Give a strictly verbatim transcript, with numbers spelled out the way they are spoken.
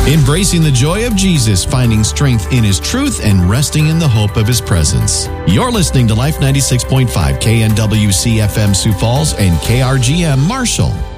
Embracing the joy of Jesus, finding strength in His truth, and resting in the hope of His presence. You're listening to Life ninety-six point five K N W C F M Sioux Falls and K R G M Marshall.